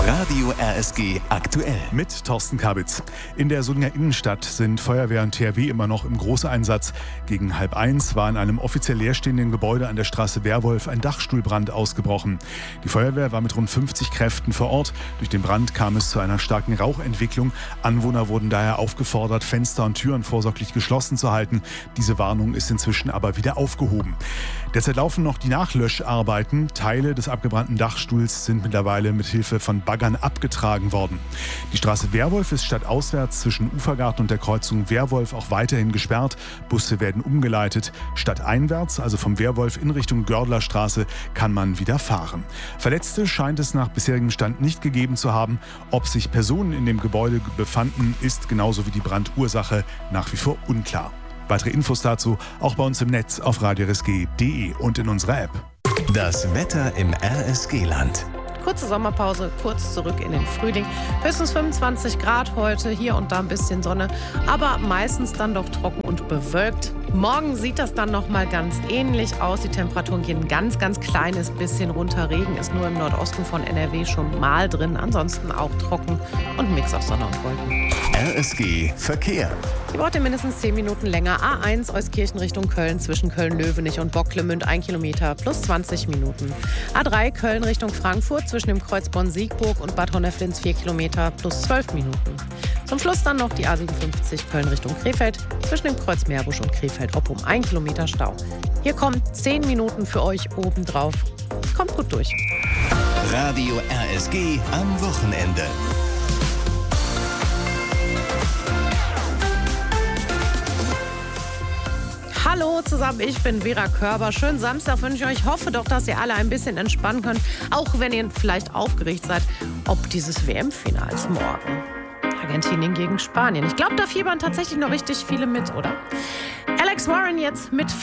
Radio RSG aktuell. Mit Thorsten Kabitz. In der Solinger Innenstadt sind Feuerwehr und THW immer noch im Großeinsatz. Gegen 12:30 war in einem offiziell leerstehenden Gebäude an der Straße Werwolf ein Dachstuhlbrand ausgebrochen. Die Feuerwehr war mit rund 50 Kräften vor Ort. Durch den Brand kam es zu einer starken Rauchentwicklung. Anwohner wurden daher aufgefordert, Fenster und Türen vorsorglich geschlossen zu halten. Diese Warnung ist inzwischen aber wieder aufgehoben. Derzeit laufen noch die Nachlöscharbeiten. Teile des abgebrannten Dachstuhls sind mittlerweile mit Hilfe von Baggern abgetragen worden. Die Straße Werwolf ist stadtauswärts zwischen Ufergarten und der Kreuzung Werwolf auch weiterhin gesperrt. Busse werden umgeleitet. Stadteinwärts, also vom Werwolf in Richtung Gördlerstraße, kann man wieder fahren. Verletzte scheint es nach bisherigem Stand nicht gegeben zu haben. Ob sich Personen in dem Gebäude befanden, ist genauso wie die Brandursache nach wie vor unklar. Weitere Infos dazu auch bei uns im Netz auf radiorsg.de und in unserer App. Das Wetter im RSG-Land. Kurze Sommerpause, kurz zurück in den Frühling. Höchstens 25 Grad heute, hier und da ein bisschen Sonne, aber meistens dann doch trocken und bewölkt. Morgen sieht das dann noch mal ganz ähnlich aus. Die Temperaturen gehen ein ganz kleines bisschen runter. Regen ist nur im Nordosten von NRW schon mal drin. Ansonsten auch trocken und ein Mix aus Sonne und Wolken. RSG Verkehr. Die braucht ihr mindestens 10 Minuten länger. A1 Euskirchen Richtung Köln zwischen Köln-Löwenich und Bocklemünd 1 Kilometer plus 20 Minuten. A3 Köln Richtung Frankfurt zwischen dem Kreuz Bonn-Siegburg und Bad Honneflins 4 Kilometer plus 12 Minuten. Zum Schluss dann noch die A57 Köln Richtung Krefeld zwischen dem Kreuz Meerbusch und Krefeld-Oppum 1 Kilometer Stau. Hier kommen 10 Minuten für euch obendrauf. Kommt gut durch. Radio RSG am Wochenende. Hallo zusammen, ich bin Vera Körber. Schönen Samstag wünsche ich euch. Hoffe doch, dass ihr alle ein bisschen entspannen könnt, auch wenn ihr vielleicht aufgeregt seid, ob dieses WM-Finals morgen. Argentinien gegen Spanien. Ich glaube, da fiebern tatsächlich noch richtig viele mit, oder? Alex Warren jetzt mit